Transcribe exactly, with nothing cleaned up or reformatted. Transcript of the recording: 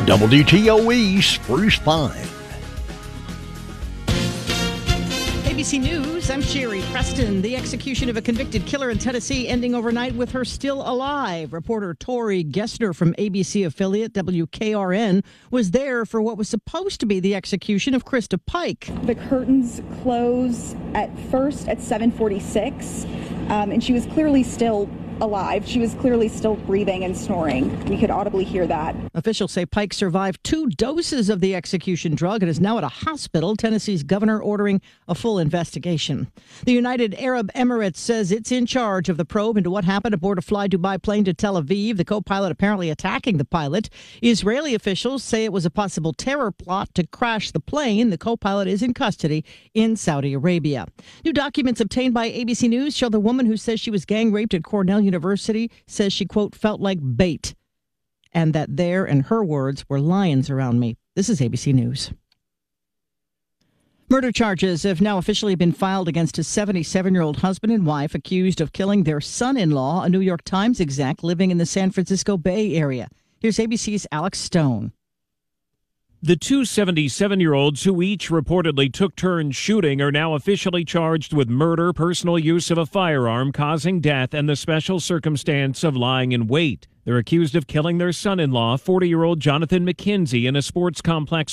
W D T O E Spruce Pine. A B C News, I'm Sherry Preston. The execution of a convicted killer in Tennessee ending overnight with her still alive. Reporter Tori Gessner from A B C affiliate W K R N was there for what was supposed to be the execution of Krista Pike. The curtains close at first at seven forty-six, um, and she was clearly still alive. She was clearly still breathing and snoring. We could audibly hear that. Officials say Pike survived two doses of the execution drug and is now at a hospital. Tennessee's governor ordering a full investigation. The United Arab Emirates says it's in charge of the probe into what happened aboard a Fly Dubai plane to Tel Aviv, the co-pilot apparently attacking the pilot. Israeli officials say it was a possible terror plot to crash the plane. The co-pilot is in custody in Saudi Arabia. New documents obtained by A B C News show the woman who says she was gang raped at Cornell University says she, quote, felt like bait, and that there, in her words, were lions around me. This is A B C News. Murder charges have now officially been filed against his seventy-seven-year-old husband and wife accused of killing their son-in-law, a New York Times exec living in the San Francisco Bay Area. Here's A B C's Alex Stone. The two seventy-seven-year-olds who each reportedly took turns shooting are now officially charged with murder, personal use of a firearm causing death, and the special circumstance of lying in wait. They're accused of killing their son-in-law, forty-year-old Jonathan McKenzie, in a sports complex